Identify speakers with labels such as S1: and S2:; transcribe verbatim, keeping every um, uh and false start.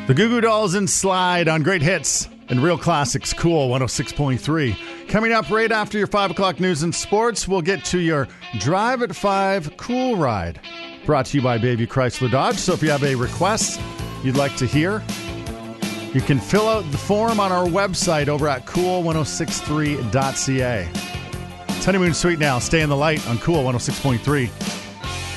S1: The Goo Goo Dolls and Slide on Great Hits and Real Classics, Cool one oh six point three. Coming up right after your five o'clock news and sports, we'll get to your Drive at five Cool Ride. Brought to you by Bayview Chrysler Dodge. So if you have a request you'd like to hear, you can fill out the form on our website over at cool ten sixty-three dot c a. It's Honeymoon Suite now. Stay in the light on Cool one oh six point three.